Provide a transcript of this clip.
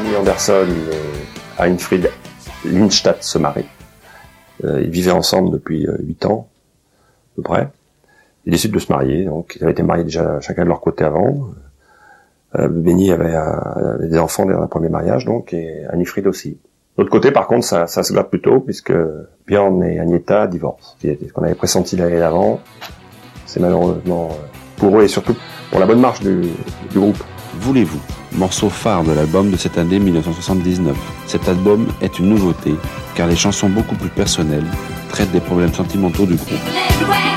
Benny Andersson et Einfried Lindstadt se marient. Ils vivaient ensemble depuis 8 ans, à peu près. Ils décident de se marier, donc ils avaient été mariés déjà chacun de leur côté avant. Benny avait des enfants dès un premier mariage, donc, et Einfried aussi. De l'autre côté, par contre, ça se gâte plus tôt, puisque Björn et Agneta divorcent. Ce qu'on avait pressenti l'année d'avant, c'est malheureusement pour eux et surtout pour la bonne marche du groupe. Voulez-vous, morceau phare de l'album de cette année 1979. Cet album est une nouveauté, car les chansons beaucoup plus personnelles traitent des problèmes sentimentaux du groupe.